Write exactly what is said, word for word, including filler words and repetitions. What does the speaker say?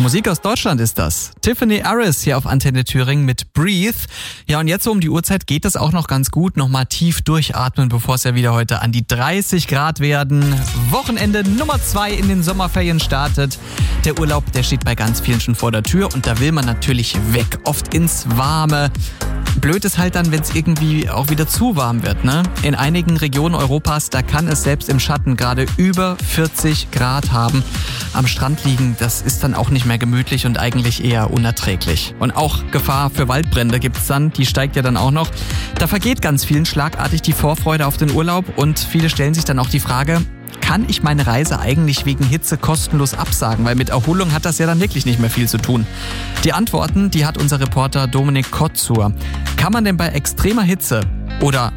Musik aus Deutschland ist das. Tiffany Harris hier auf Antenne Thüringen mit Breathe. Ja, und jetzt so um die Uhrzeit geht es auch noch ganz gut. Nochmal tief durchatmen, bevor es ja wieder heute an die dreißig Grad werden. Wochenende Nummer zwei in den Sommerferien startet. Der Urlaub, der steht bei ganz vielen schon vor der Tür und da will man natürlich weg. Oft ins Warme. Blöd ist halt dann, wenn es irgendwie auch wieder zu warm wird, ne? In einigen Regionen Europas, da kann es selbst im Schatten gerade über vierzig Grad haben. Am Strand liegen, das ist dann auch nicht mehr gemütlich und eigentlich eher unerträglich. Und auch Gefahr für Waldbrände gibt's dann, die steigt ja dann auch noch. Da vergeht ganz vielen schlagartig die Vorfreude auf den Urlaub und viele stellen sich dann auch die Frage, kann ich meine Reise eigentlich wegen Hitze kostenlos absagen? Weil mit Erholung hat das ja dann wirklich nicht mehr viel zu tun. Die Antworten, die hat unser Reporter Dominik Kotzur. Kann man denn bei extremer Hitze oder